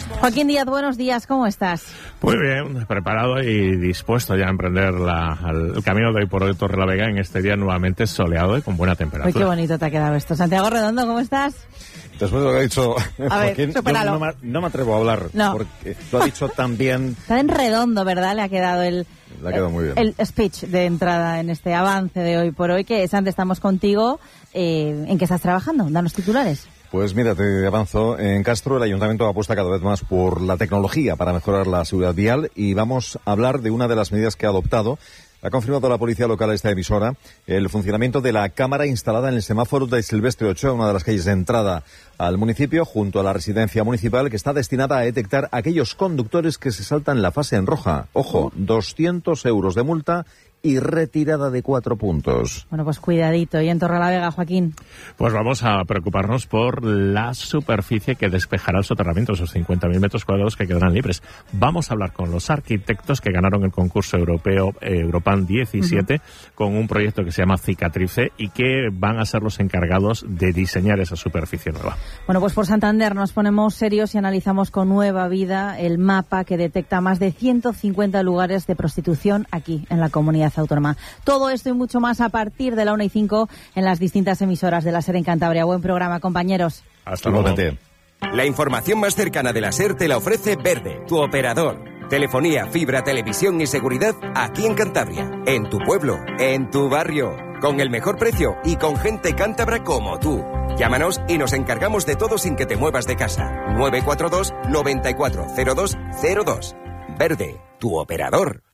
Joaquín Díaz, buenos días, ¿cómo estás? Muy bien, preparado y dispuesto ya a emprender el camino de hoy por hoy Torrelavega en este día nuevamente soleado y con buena temperatura. Uy, qué bonito te ha quedado esto. Santiago Redondo, ¿cómo estás? Después de lo que ha dicho Joaquín, no me atrevo a hablar, porque lo ha dicho tan bien. Está en redondo, ¿verdad? Le ha quedado muy bien. El speech de entrada en este avance de hoy por hoy, que Santi, estamos contigo. ¿En qué estás trabajando? Danos titulares. Pues mira, te avanzo. En Castro el ayuntamiento apuesta cada vez más por la tecnología para mejorar la seguridad vial y vamos a hablar de una de las medidas que ha adoptado. Ha confirmado la policía local esta emisora el funcionamiento de la cámara instalada en el semáforo de Silvestre Ochoa, una de las calles de entrada al municipio, junto a la residencia municipal, que está destinada a detectar a aquellos conductores que se saltan la fase en roja. Ojo, 200 euros de multa y retirada de 4 puntos. Bueno, pues cuidadito. ¿Y en Torrelavega, Joaquín? Pues vamos a preocuparnos por la superficie que despejará el soterramiento, esos 50.000 metros cuadrados que quedarán libres. Vamos a hablar con los arquitectos que ganaron el concurso europeo Europan 17 con un proyecto que se llama Cicatrice y que van a ser los encargados de diseñar esa superficie nueva. Bueno, pues por Santander nos ponemos serios y analizamos con Nueva Vida el mapa que detecta más de 150 lugares de prostitución aquí en la comunidad autónoma. Todo esto y mucho más a partir de la 1:05 en las distintas emisoras de la SER en Cantabria. Buen programa, compañeros. Hasta luego. La información más cercana de la SER te la ofrece Verde, tu operador. Telefonía, fibra, televisión y seguridad aquí en Cantabria, en tu pueblo, en tu barrio, con el mejor precio y con gente cántabra como tú. Llámanos y nos encargamos de todo sin que te muevas de casa. 942 94 02 02. Verde, tu operador.